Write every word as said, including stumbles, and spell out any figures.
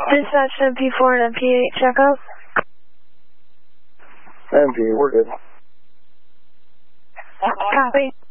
Dispatch M P four and M P eight, check out. M P, we're good. Copy.